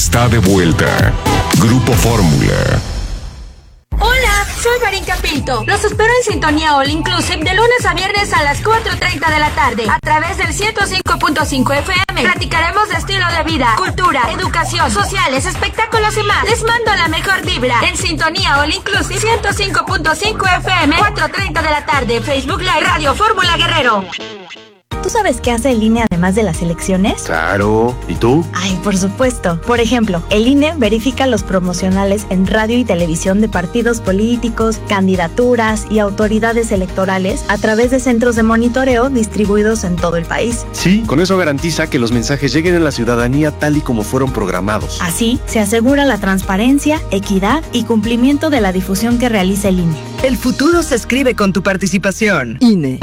está de vuelta. Grupo Fórmula. Hola, soy Marinka Pinto. Los espero en Sintonía All Inclusive de lunes a viernes a las 4:30 de la tarde a través del 105.5 FM. Platicaremos de estilo de vida, cultura, educación, sociales, espectáculos y más. Les mando la mejor vibra en Sintonía All Inclusive 105.5 FM, 4:30 de la tarde. Facebook Live Radio Fórmula Guerrero. ¿Tú sabes qué hace el INE además de las elecciones? Claro. ¿Y tú? Ay, por supuesto. Por ejemplo, el INE verifica los promocionales en radio y televisión de partidos políticos, candidaturas y autoridades electorales a través de centros de monitoreo distribuidos en todo el país. Sí, con eso garantiza que los mensajes lleguen a la ciudadanía tal y como fueron programados. Así, se asegura la transparencia, equidad y cumplimiento de la difusión que realiza el INE. El futuro se escribe con tu participación. INE.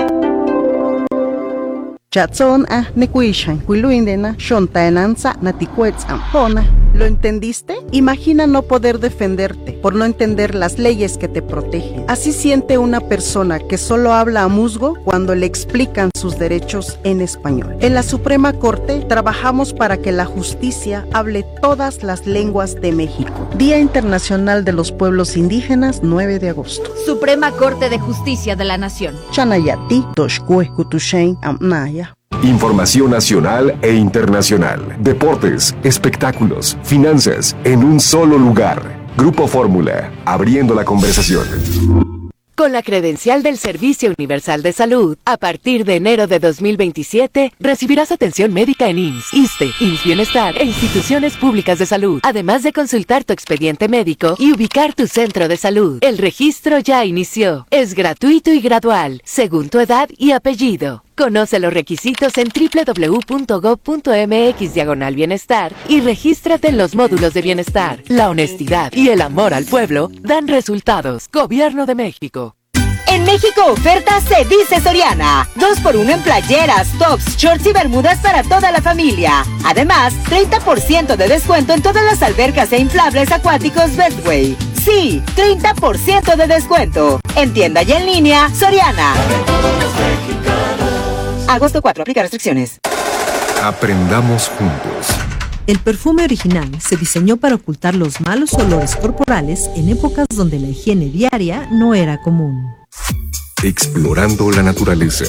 ¿Lo entendiste? Imagina no poder defenderte por no entender las leyes que te protegen. Así siente una persona que solo habla a musgo cuando le explican sus derechos en español. En la Suprema Corte trabajamos para que la justicia hable todas las lenguas de México. Día Internacional de los Pueblos Indígenas, 9 de agosto. Suprema Corte de Justicia de la Nación. Chanayati, Toshkue, Kutushain, Amnaya. Información nacional e internacional. Deportes, espectáculos, finanzas, en un solo lugar. Grupo Fórmula, abriendo la conversación. Con la credencial del Servicio Universal de Salud, a partir de enero de 2027, recibirás atención médica en IMSS, ISSSTE, IMSS Bienestar e instituciones públicas de salud, además de consultar tu expediente médico y ubicar tu centro de salud. El registro ya inició. Es gratuito y gradual, según tu edad y apellido. Conoce los requisitos en www.gov.mx/bienestar y regístrate en los módulos de bienestar. La honestidad y el amor al pueblo dan resultados. Gobierno de México. En México oferta se dice Soriana. 2x1 en playeras, tops, shorts y bermudas para toda la familia. Además, 30% de descuento en todas las albercas e inflables acuáticos Bestway. Sí, 30% de descuento. En tienda y en línea, Soriana. Agosto 4, aplica restricciones. Aprendamos juntos. El perfume original se diseñó para ocultar los malos olores corporales en épocas donde la higiene diaria no era común. Explorando la naturaleza.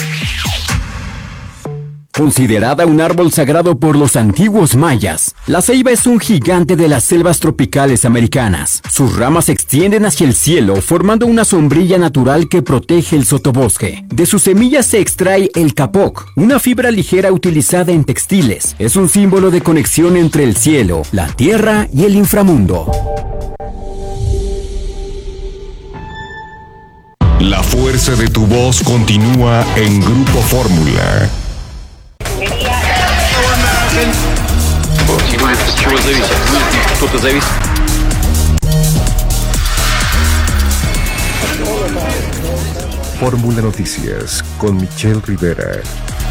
Considerada un árbol sagrado por los antiguos mayas, la ceiba es un gigante de las selvas tropicales americanas. Sus ramas se extienden hacia el cielo, formando una sombrilla natural que protege el sotobosque. De sus semillas se extrae el capoc, una fibra ligera utilizada en textiles. Es un símbolo de conexión entre el cielo, la tierra y el inframundo. La fuerza de tu voz continúa en Grupo Fórmula. Fórmula Noticias con Michelle Rivera.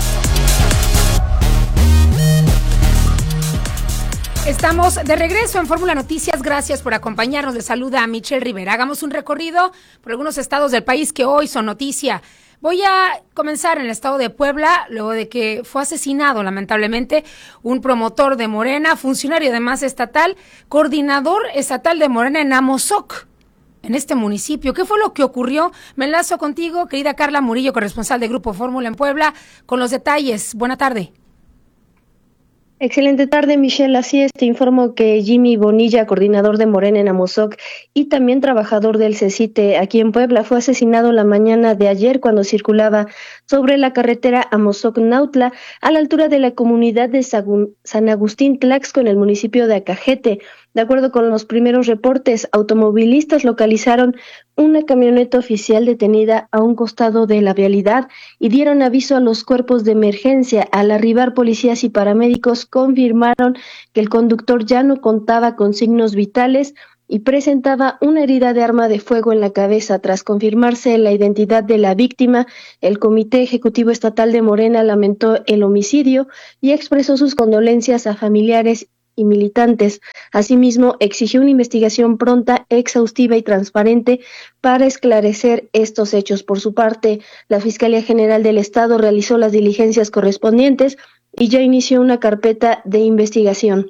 Estamos de regreso en Fórmula Noticias. Gracias por acompañarnos. Les saluda a Michelle Rivera. Hagamos un recorrido por algunos estados del país que hoy son noticia. Voy a comenzar en el estado de Puebla, luego de que fue asesinado lamentablemente un promotor de Morena, funcionario además estatal, coordinador estatal de Morena en Amozoc, en este municipio. ¿Qué fue lo que ocurrió? Me enlazo contigo, querida Carla Murillo, corresponsal de Grupo Fórmula en Puebla, con los detalles. Buena tarde. Excelente tarde, Michelle. Así es, te informo que Jimmy Bonilla, coordinador de Morena en Amozoc y también trabajador del CECITE aquí en Puebla, fue asesinado la mañana de ayer cuando circulaba sobre la carretera Amozoc-Nautla a la altura de la comunidad de San Agustín Tlaxco en el municipio de Acajete. De acuerdo con los primeros reportes, automovilistas localizaron una camioneta oficial detenida a un costado de la vialidad y dieron aviso a los cuerpos de emergencia. Al arribar, policías y paramédicos confirmaron que el conductor ya no contaba con signos vitales y presentaba una herida de arma de fuego en la cabeza. Tras confirmarse la identidad de la víctima, el Comité Ejecutivo Estatal de Morena lamentó el homicidio y expresó sus condolencias a familiares y militantes. Asimismo, exigió una investigación pronta, exhaustiva y transparente para esclarecer estos hechos. Por su parte, la Fiscalía General del Estado realizó las diligencias correspondientes y ya inició una carpeta de investigación.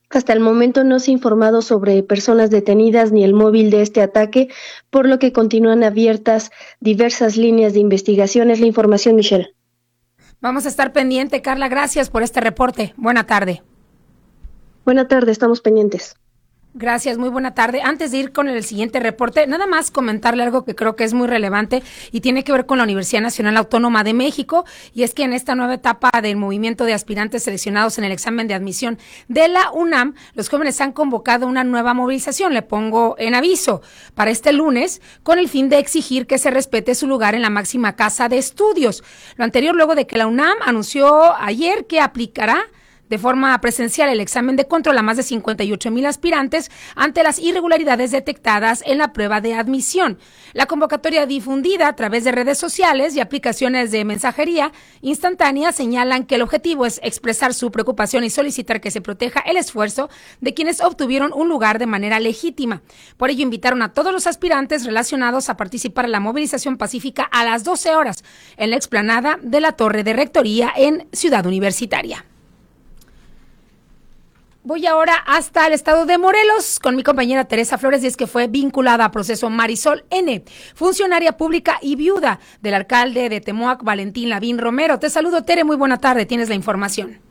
Hasta el momento no se ha informado sobre personas detenidas ni el móvil de este ataque, por lo que continúan abiertas diversas líneas de investigación. Es la información, Michelle. Vamos a estar pendiente, Carla. Gracias por este reporte. Buena tarde. Buena tarde, estamos pendientes. Gracias, muy buena tarde. Antes de ir con el siguiente reporte, nada más comentarle algo que creo que es muy relevante y tiene que ver con la Universidad Nacional Autónoma de México, y es que en esta nueva etapa del movimiento de aspirantes seleccionados en el examen de admisión de la UNAM, los jóvenes han convocado una nueva movilización, le pongo en aviso, para este lunes, con el fin de exigir que se respete su lugar en la máxima casa de estudios. Lo anterior luego de que la UNAM anunció ayer que aplicará de forma presencial el examen de control a más de 58,000 aspirantes ante las irregularidades detectadas en la prueba de admisión. La convocatoria difundida a través de redes sociales y aplicaciones de mensajería instantánea señalan que el objetivo es expresar su preocupación y solicitar que se proteja el esfuerzo de quienes obtuvieron un lugar de manera legítima. Por ello invitaron a todos los aspirantes relacionados a participar en la movilización pacífica a las 12 horas en la explanada de la Torre de Rectoría en Ciudad Universitaria. Voy ahora hasta el estado de Morelos con mi compañera Teresa Flores, y es que fue vinculada a proceso Marisol N., funcionaria pública y viuda del alcalde de Temoac, Valentín Lavín Romero. Te saludo, Tere, muy buena tarde, tienes la información.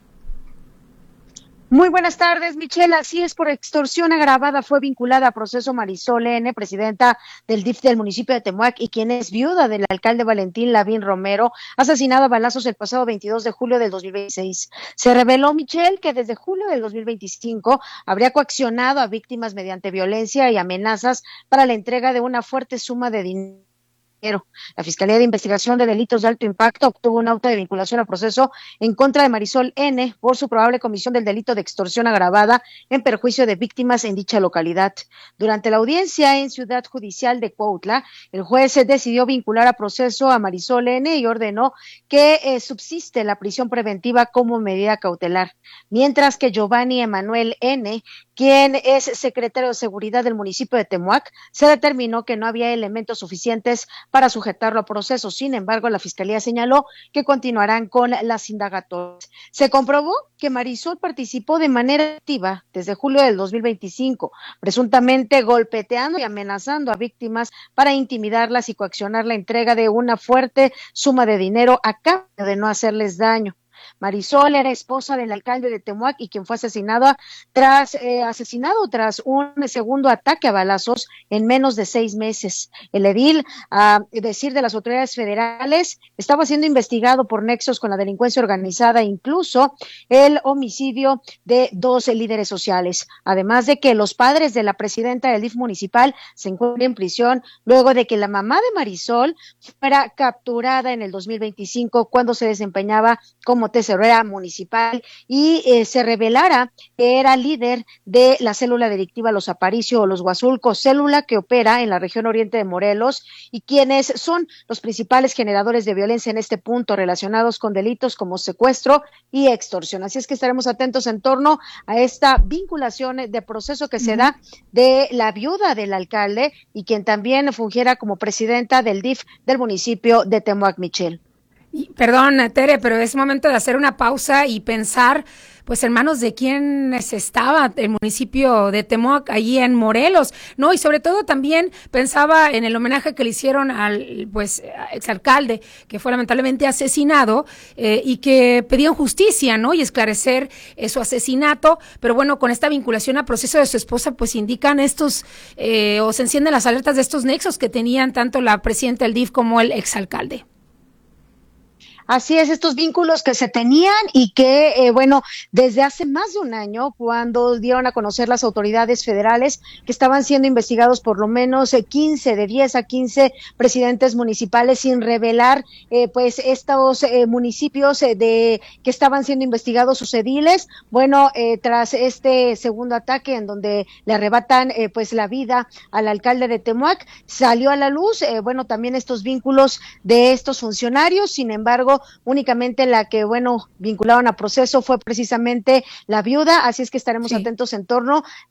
Muy buenas tardes, Michelle. Así es, por extorsión agravada fue vinculada a proceso Marisol N., presidenta del DIF del municipio de Temoac y quien es viuda del alcalde Valentín Lavín Romero, asesinado a balazos el pasado 22 de julio del 2026. Se reveló, Michelle, que desde julio del 2025 habría coaccionado a víctimas mediante violencia y amenazas para la entrega de una fuerte suma de dinero. La Fiscalía de Investigación de Delitos de Alto Impacto obtuvo un auto de vinculación a proceso en contra de Marisol N. por su probable comisión del delito de extorsión agravada en perjuicio de víctimas en dicha localidad. Durante la audiencia en Ciudad Judicial de Cuautla, el juez decidió vincular a proceso a Marisol N. y ordenó que subsiste la prisión preventiva como medida cautelar, mientras que Giovanni Emanuel N., quien es secretario de Seguridad del municipio de Temoac, se determinó que no había elementos suficientes para sujetarlo a proceso. Sin embargo, la Fiscalía señaló que continuarán con las indagatorias. Se comprobó que Marisol participó de manera activa desde julio del 2025, presuntamente golpeteando y amenazando a víctimas para intimidarlas y coaccionar la entrega de una fuerte suma de dinero a cambio de no hacerles daño. Marisol era esposa del alcalde de Temoac y quien fue asesinado tras un segundo ataque a balazos en menos de 6 meses. El edil, a decir de las autoridades federales, estaba siendo investigado por nexos con la delincuencia organizada, incluso el homicidio de 2 líderes sociales. Además de que los padres de la presidenta del DIF municipal se encuentran en prisión luego de que la mamá de Marisol fuera capturada en el 2025 cuando se desempeñaba como tesorera municipal y se revelara que era líder de la célula delictiva Los Aparicio o Los Huazulcos, célula que opera en la región oriente de Morelos y quienes son los principales generadores de violencia en este punto relacionados con delitos como secuestro y extorsión. Así es que estaremos atentos en torno a esta vinculación de proceso que se da de la viuda del alcalde y quien también fungiera como presidenta del DIF del municipio de Temoac, Michelle. Perdón, Tere, pero es momento de hacer una pausa y pensar, pues, en manos de quiénes estaba el municipio de Temoac, allí en Morelos, ¿no? Y sobre todo también pensaba en el homenaje que le hicieron al, pues, exalcalde, que fue lamentablemente asesinado, y que pedían justicia, ¿no? Y esclarecer su asesinato, pero bueno, con esta vinculación a proceso de su esposa, pues indican estos, o se encienden las alertas de estos nexos que tenían tanto la presidenta del DIF como el exalcalde. Así es, estos vínculos que se tenían y que, desde hace más de un año, cuando dieron a conocer las autoridades federales que estaban siendo investigados por lo menos de 10 a 15 presidentes municipales sin revelar, estos municipios que estaban siendo investigados sus ediles. Tras este segundo ataque en donde le arrebatan, la vida al alcalde de Temoac, salió a la luz, también estos vínculos de estos funcionarios. Sin embargo, únicamente la que, vincularon a proceso fue precisamente la viuda, así es que estaremos atentos en torno